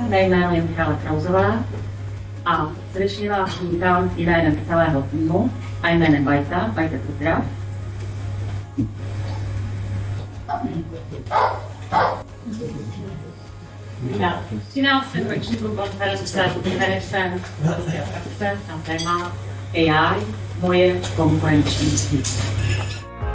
mé jméno je Michála Krauzová a srdečně vás vítám jménem celého týmu a jménem Bajta Pozdrav. Na 13. ročníku konference na téma AI, moje konkurenční síť.